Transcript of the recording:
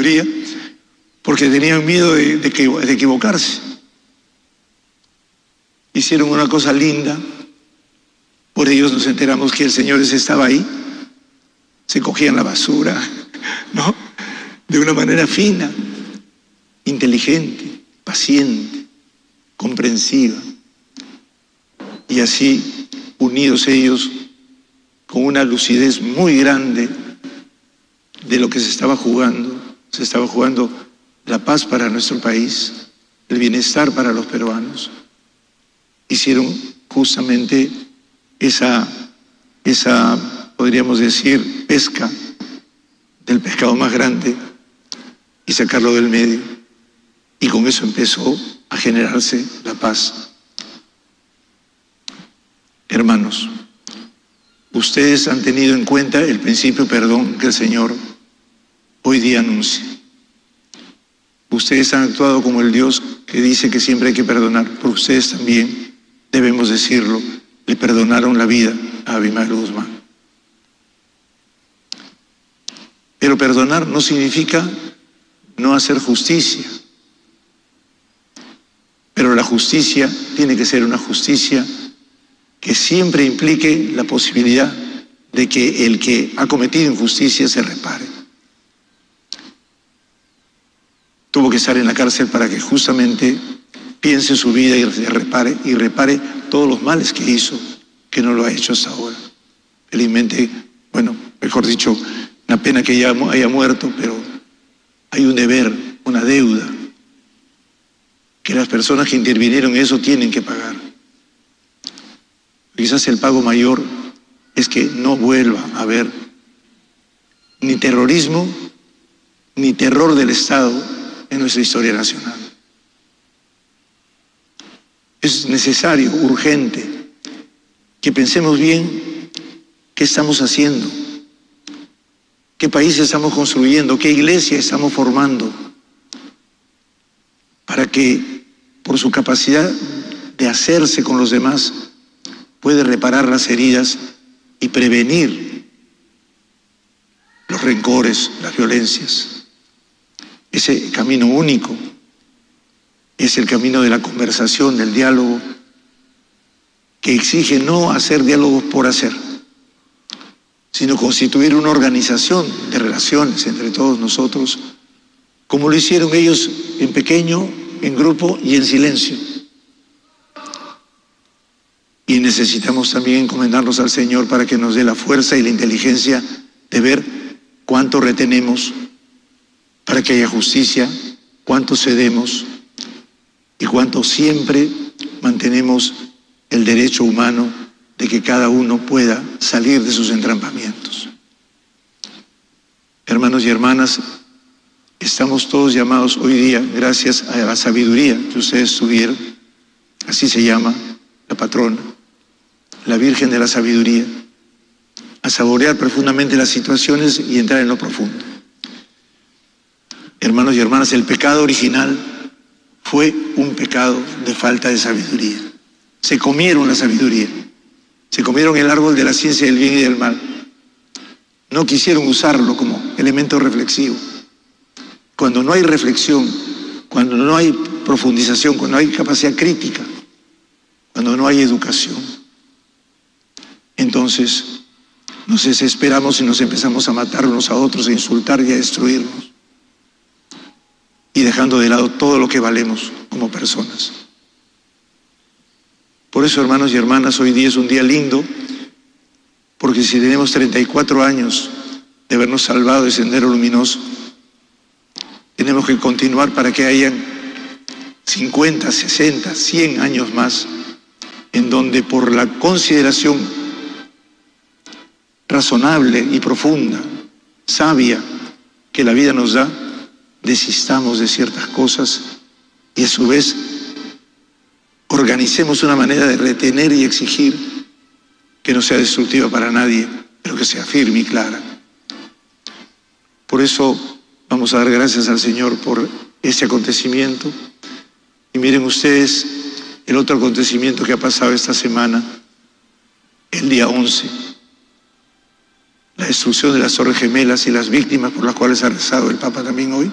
sabiduría, porque tenían miedo de equivocarse. Hicieron una cosa linda, por ellos nos enteramos que el Señor estaba ahí, se cogían la basura, ¿no? De una manera fina, inteligente, paciente, comprensiva. Y así, unidos ellos, con una lucidez muy grande de lo que se estaba jugando la paz para nuestro país, el bienestar para los peruanos. Hicieron justamente esa, podríamos decir, pesca del pescado más grande y sacarlo del medio. Y con eso empezó a generarse la paz. Hermanos, ustedes han tenido en cuenta el principio perdón que el Señor hoy día anuncia. Ustedes han actuado como el Dios que dice que siempre hay que perdonar, pero ustedes también, debemos decirlo, le perdonaron la vida a Abimael Guzmán. Pero perdonar no significa no hacer justicia. Pero la justicia tiene que ser una justicia que siempre implique la posibilidad de que el que ha cometido injusticia se repare. Tuvo que estar en la cárcel para que justamente piense su vida y repare todos los males que hizo, que no lo ha hecho hasta ahora. Felizmente, bueno, mejor dicho, una pena que ya haya muerto, pero hay un deber, una deuda, que las personas que intervinieron en eso tienen que pagar. Quizás el pago mayor es que no vuelva a haber ni terrorismo, ni terror del Estado en nuestra historia nacional. Es necesario, urgente, que pensemos bien qué estamos haciendo, qué país estamos construyendo, qué iglesia estamos formando, para que por su capacidad de hacerse con los demás puede reparar las heridas y prevenir los rencores, las violencias. Ese camino único es el camino de la conversación, del diálogo, que exige no hacer diálogos por hacer, sino constituir una organización de relaciones entre todos nosotros, como lo hicieron ellos en pequeño, en grupo y en silencio. Y necesitamos también encomendarnos al Señor para que nos dé la fuerza y la inteligencia de ver cuánto retenemos para que haya justicia, cuánto cedemos y cuánto siempre mantenemos el derecho humano de que cada uno pueda salir de sus entrampamientos. Hermanos y hermanas, estamos todos llamados hoy día, gracias a la sabiduría que ustedes tuvieron, así se llama la patrona, la Virgen de la Sabiduría, a saborear profundamente las situaciones y entrar en lo profundo. Hermanos y hermanas, el pecado original fue un pecado de falta de sabiduría. Se comieron la sabiduría, se comieron el árbol de la ciencia del bien y del mal. No quisieron usarlo como elemento reflexivo. Cuando no hay reflexión, cuando no hay profundización, cuando no hay capacidad crítica, cuando no hay educación, entonces nos desesperamos y nos empezamos a matar unos a otros, a insultar y a destruirnos, y dejando de lado todo lo que valemos como personas. Por eso, hermanos y hermanas, hoy día es un día lindo, porque si tenemos 34 años de habernos salvado de Sendero Luminoso, tenemos que continuar para que hayan 50, 60, 100 años más, en donde por la consideración razonable y profunda, sabia, que la vida nos da, desistamos de ciertas cosas y a su vez organicemos una manera de retener y exigir que no sea destructiva para nadie, pero que sea firme y clara. Por eso vamos a dar gracias al Señor por este acontecimiento. Y miren ustedes el otro acontecimiento que ha pasado esta semana, el día 11, la destrucción de las Torres Gemelas y las víctimas por las cuales ha rezado el Papa también hoy.